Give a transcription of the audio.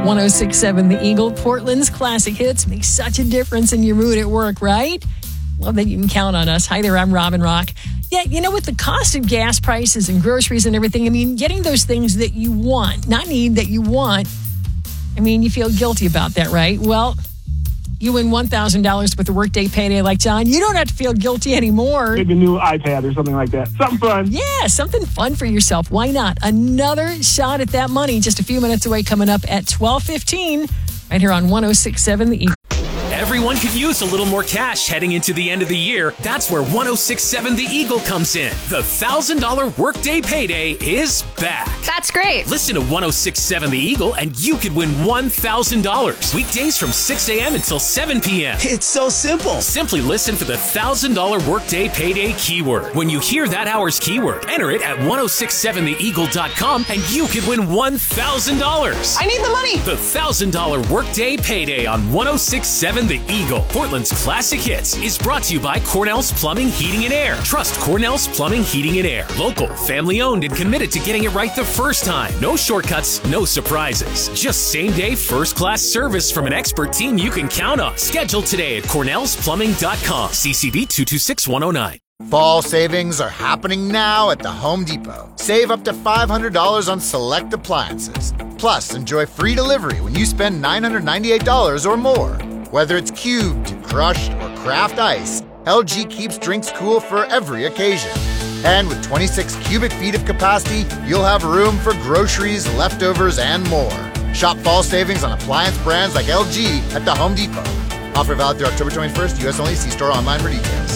106.7 The Eagle, Portland's classic hits make such a difference in your mood at work, right? Love that you can count on us. Hi there, I'm Robin Rock. Yeah, you know, with the cost of gas prices and groceries and everything, I mean, getting those things that you want, not need, that you want, I mean, you feel guilty about that, right? Well, you win $1,000 with a workday payday like John. You don't have to feel guilty anymore. Maybe a new iPad or something like that. Something fun. Yeah, something fun for yourself. Why not? Another shot at that money just a few minutes away, coming up at 12:15 right here on 106.7 The Eagle. Everyone could use a little more cash heading into the end of the year. That's where 106.7 The Eagle comes in. The $1,000 workday payday is back. That's great. Listen to 106.7 The Eagle and you could win $1,000. Weekdays from 6 a.m. until 7 p.m. It's so simple. Simply listen for the $1,000 workday payday keyword. When you hear that hour's keyword, enter it at 1067theeagle.com and you could win $1,000. I need the money. The $1,000 workday payday on 106.7 The Eagle, Portland's classic hits, is brought to you by Cornell's Plumbing, Heating, and Air. Trust Cornell's Plumbing, Heating, and Air. Local, family-owned, and committed to getting it right the first time. No shortcuts, no surprises. Just same-day, first-class service from an expert team you can count on. Schedule today at cornellsplumbing.com. CCB 226109. Fall savings are happening now at the Home Depot. Save up to $500 on select appliances. Plus, enjoy free delivery when you spend $998 or more. Whether it's cubed, crushed, or craft ice, LG keeps drinks cool for every occasion. And with 26 cubic feet of capacity, you'll have room for groceries, leftovers, and more. Shop fall savings on appliance brands like LG at the Home Depot. Offer valid through October 21st, U.S. only. See store online for details.